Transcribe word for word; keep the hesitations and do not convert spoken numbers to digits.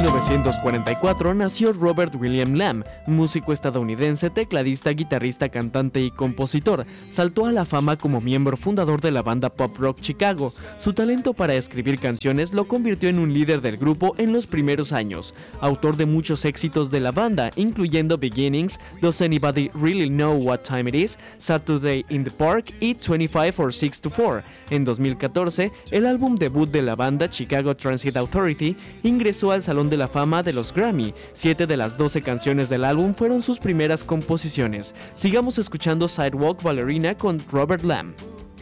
mil novecientos cuarenta y cuatro nació Robert William Lamb, músico estadounidense, tecladista, guitarrista, cantante y compositor. Saltó a la fama como miembro fundador de la banda pop rock Chicago. Su talento para escribir canciones lo convirtió en un líder del grupo en los primeros años. Autor de muchos éxitos de la banda, incluyendo Beginnings, Does Anybody Really Know What Time It Is, Saturday in the Park y veinticinco or six to four. En dos mil catorce, el álbum debut de la banda, Chicago Transit Authority, ingresó al Salón de la Fama de los Grammy. Siete de las doce canciones del álbum fueron sus primeras composiciones. Sigamos escuchando Sidewalk Ballerina con Robert Lamb.